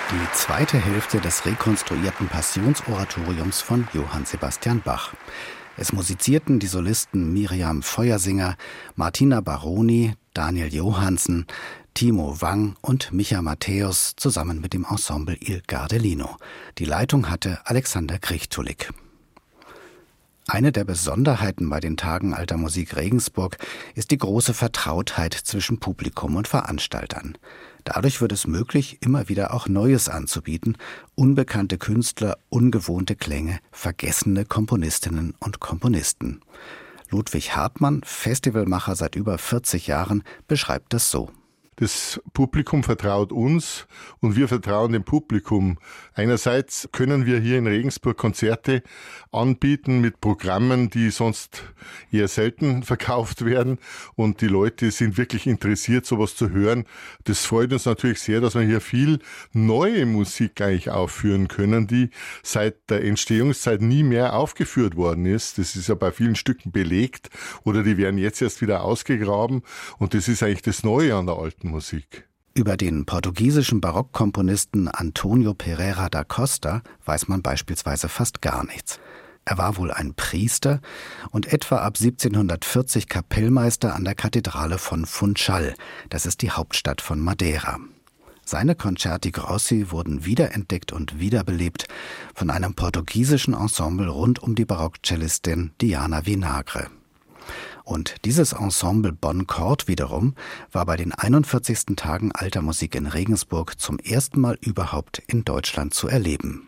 Die zweite Hälfte des rekonstruierten Passionsoratoriums von Johann Sebastian Bach. Es musizierten die Solisten Miriam Feuersinger, Martina Baroni, Daniel Johansen, Timo Wang und Micha Matthäus zusammen mit dem Ensemble Il Gardelino. Die Leitung hatte Alexander Krichtulik. Eine der Besonderheiten bei den Tagen Alter Musik Regensburg ist die große Vertrautheit zwischen Publikum und Veranstaltern. Dadurch wird es möglich, immer wieder auch Neues anzubieten, unbekannte Künstler, ungewohnte Klänge, vergessene Komponistinnen und Komponisten. Ludwig Hartmann, Festivalmacher seit über 40 Jahren, beschreibt das so. Das Publikum vertraut uns und wir vertrauen dem Publikum. Einerseits können wir hier in Regensburg Konzerte anbieten mit Programmen, die sonst eher selten verkauft werden, und die Leute sind wirklich interessiert, sowas zu hören. Das freut uns natürlich sehr, dass wir hier viel neue Musik eigentlich aufführen können, die seit der Entstehungszeit nie mehr aufgeführt worden ist. Das ist ja bei vielen Stücken belegt oder die werden jetzt erst wieder ausgegraben, und das ist eigentlich das Neue an der alten Musik. Über den portugiesischen Barockkomponisten Antonio Pereira da Costa weiß man beispielsweise fast gar nichts. Er war wohl ein Priester und etwa ab 1740 Kapellmeister an der Kathedrale von Funchal. Das ist die Hauptstadt von Madeira. Seine Concerti Grossi wurden wiederentdeckt und wiederbelebt von einem portugiesischen Ensemble rund um die Barockcellistin Diana Vinagre. Und dieses Ensemble Bon Chord wiederum war bei den 41. Tagen Alter Musik in Regensburg zum ersten Mal überhaupt in Deutschland zu erleben.